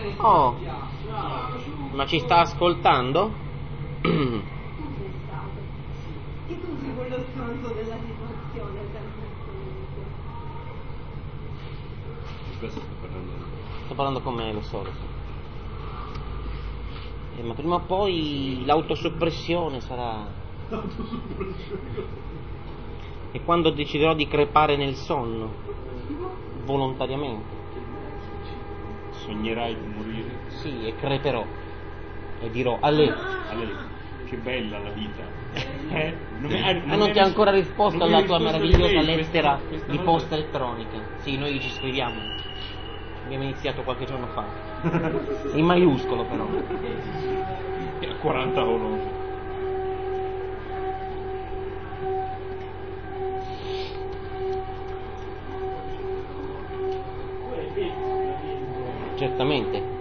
Oh, ma ci sta ascoltando? Tu sei stato. E tu sei quello stronzo della situazione, comunque. Questo sto parlando. Sto parlando con me, lo so. Ma prima o poi l'autosoppressione sarà. E quando deciderò di crepare nel sonno, volontariamente. Sognerai di morire? Sì, e creperò. E dirò, Ale, che bella la vita. Non ti ha ancora risposto alla tua meravigliosa lettera questa di volta. posta elettronica. Sì, noi ci scriviamo. Abbiamo iniziato qualche giorno fa. In maiuscolo però. E a 40 orologi. Certamente.